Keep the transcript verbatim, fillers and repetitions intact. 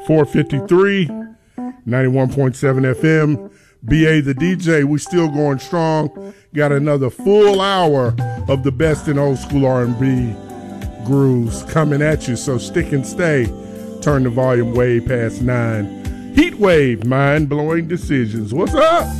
four fifty-three, ninety-one point seven F M. B A the D J, we still going strong. Got another full hour of the best in old school R and B grooves coming at you, so stick and stay. Turn the volume way past nine. Heat Wave, mind-blowing decisions. What's up?